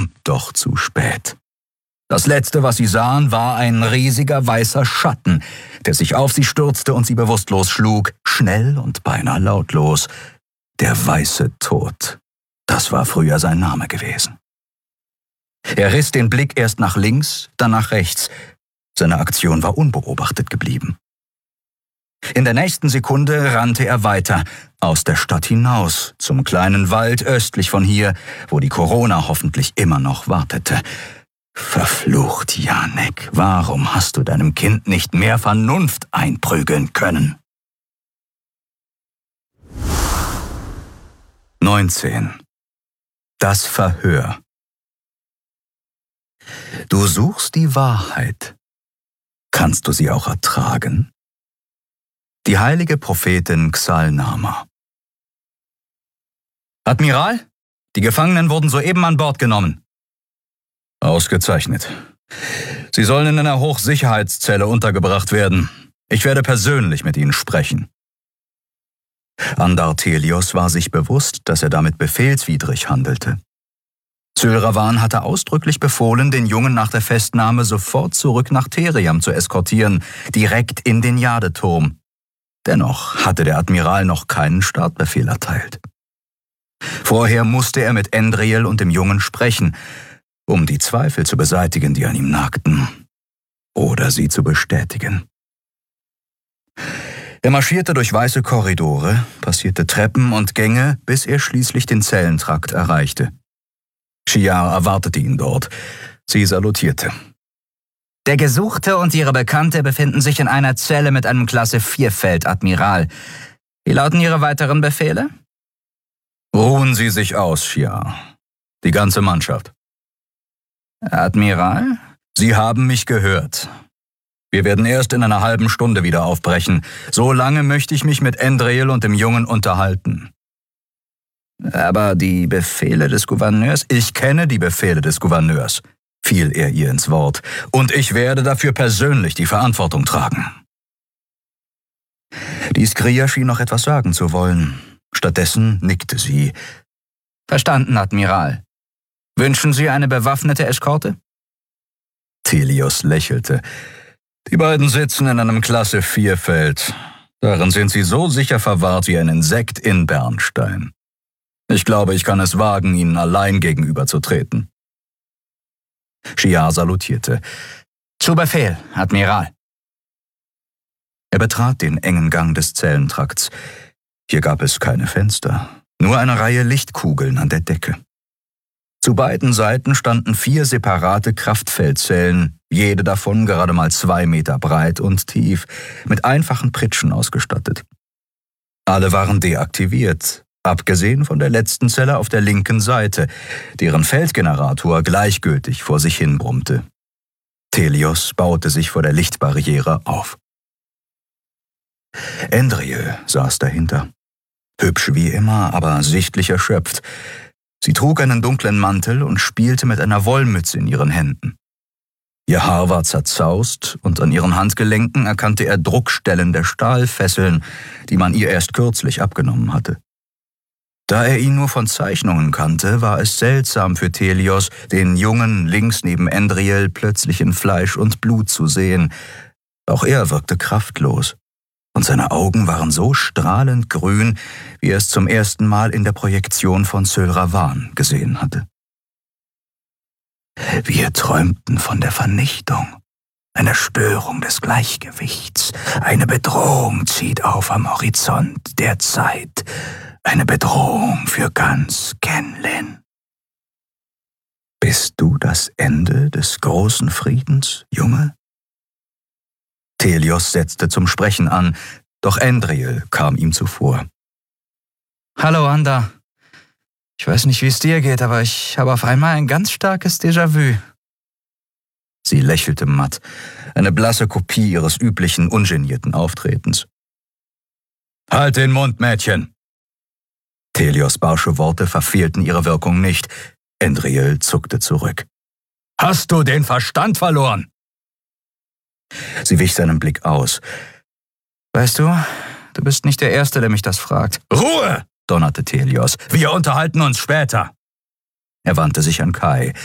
kam doch zu spät. Das Letzte, was sie sahen, war ein riesiger weißer Schatten, der sich auf sie stürzte und sie bewusstlos schlug, schnell und beinahe lautlos. Der weiße Tod, das war früher sein Name gewesen. Er riss den Blick erst nach links, dann nach rechts. Seine Aktion war unbeobachtet geblieben. In der nächsten Sekunde rannte er weiter, aus der Stadt hinaus, zum kleinen Wald östlich von hier, wo die Corona hoffentlich immer noch wartete. Verflucht, Janek, warum hast du deinem Kind nicht mehr Vernunft einprügeln können? 19. Das Verhör. Du suchst die Wahrheit. Kannst du sie auch ertragen? Die heilige Prophetin Xalnama. Admiral, die Gefangenen wurden soeben an Bord genommen. Ausgezeichnet. Sie sollen in einer Hochsicherheitszelle untergebracht werden. Ich werde persönlich mit ihnen sprechen. Andartelios war sich bewusst, dass er damit befehlswidrig handelte. Zylravan hatte ausdrücklich befohlen, den Jungen nach der Festnahme sofort zurück nach Theriam zu eskortieren, direkt in den Jadeturm. Dennoch hatte der Admiral noch keinen Startbefehl erteilt. Vorher musste er mit Endriel und dem Jungen sprechen, um die Zweifel zu beseitigen, die an ihm nagten, oder sie zu bestätigen. Er marschierte durch weiße Korridore, passierte Treppen und Gänge, bis er schließlich den Zellentrakt erreichte. Shiar erwartete ihn dort. Sie salutierte. Der Gesuchte und ihre Bekannte befinden sich in einer Zelle mit einem Klasse 4-Feld, Admiral. Wie lauten Ihre weiteren Befehle? Ruhen Sie sich aus, Shiar. Die ganze Mannschaft. Admiral? Sie haben mich gehört. Wir werden erst in einer halben Stunde wieder aufbrechen. So lange möchte ich mich mit Endriel und dem Jungen unterhalten. Aber die Befehle des Gouverneurs? Ich kenne die Befehle des Gouverneurs, fiel er ihr ins Wort, und ich werde dafür persönlich die Verantwortung tragen. Die Skria schien noch etwas sagen zu wollen. Stattdessen nickte sie. Verstanden, Admiral. Wünschen Sie eine bewaffnete Eskorte? Telios lächelte. Die beiden sitzen in einem Klasse 4-Feld. Darin sind sie so sicher verwahrt wie ein Insekt in Bernstein. Ich glaube, ich kann es wagen, ihnen allein gegenüberzutreten. Shiar salutierte. Zu Befehl, Admiral. Er betrat den engen Gang des Zellentrakts. Hier gab es keine Fenster, nur eine Reihe Lichtkugeln an der Decke. Zu beiden Seiten standen 4 separate Kraftfeldzellen, jede davon gerade mal 2 Meter breit und tief, mit einfachen Pritschen ausgestattet. Alle waren deaktiviert, abgesehen von der letzten Zelle auf der linken Seite, deren Feldgenerator gleichgültig vor sich hin brummte. Telios baute sich vor der Lichtbarriere auf. Endriel saß dahinter. Hübsch wie immer, aber sichtlich erschöpft. Sie trug einen dunklen Mantel und spielte mit einer Wollmütze in ihren Händen. Ihr Haar war zerzaust und an ihren Handgelenken erkannte er Druckstellen der Stahlfesseln, die man ihr erst kürzlich abgenommen hatte. Da er ihn nur von Zeichnungen kannte, war es seltsam für Telios, den Jungen links neben Endriel plötzlich in Fleisch und Blut zu sehen. Auch er wirkte kraftlos, und seine Augen waren so strahlend grün, wie er es zum ersten Mal in der Projektion von Zylravan gesehen hatte. Wir träumten von der Vernichtung, einer Störung des Gleichgewichts. Eine Bedrohung zieht auf am Horizont der Zeit. Eine Bedrohung für ganz Kenlin. Bist du das Ende des großen Friedens, Junge? Telios setzte zum Sprechen an, doch Endriel kam ihm zuvor. Hallo, Anda. Ich weiß nicht, wie es dir geht, aber ich habe auf einmal ein ganz starkes Déjà-vu. Sie lächelte matt, eine blasse Kopie ihres üblichen, ungenierten Auftretens. Halt den Mund, Mädchen! Telios barsche Worte verfehlten ihre Wirkung nicht. Endriel zuckte zurück. Hast du den Verstand verloren? Sie wich seinem Blick aus. Weißt du, du bist nicht der Erste, der mich das fragt. Ruhe! Donnerte Telios. Wir unterhalten uns später. Er wandte sich an Kai.